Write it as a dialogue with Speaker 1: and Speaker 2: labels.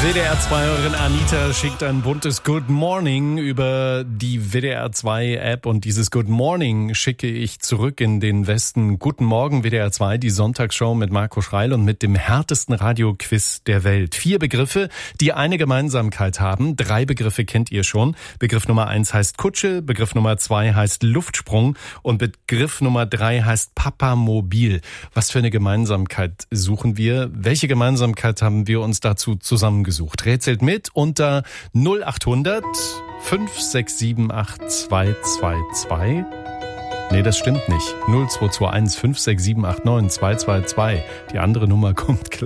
Speaker 1: WDR 2-Hörerin Anita schickt ein buntes Good Morning über die WDR 2 App und dieses Good Morning schicke ich zurück in den Westen. Guten Morgen WDR 2, die Sonntagsshow mit Marco Schreil und mit dem härtesten Radioquiz der Welt. 4 Begriffe, die eine Gemeinsamkeit haben. 3 Begriffe kennt ihr schon. Begriff Nummer 1 heißt Kutsche, Begriff Nummer 2 heißt Luftsprung und Begriff Nummer 3 heißt Papamobil. Was für eine Gemeinsamkeit suchen wir? Welche Gemeinsamkeit haben wir uns dazu zusammengesucht? Rätselt mit unter 0800 5678 222. Nee, das stimmt nicht. 0221 56789 222. Die andere Nummer kommt gleich.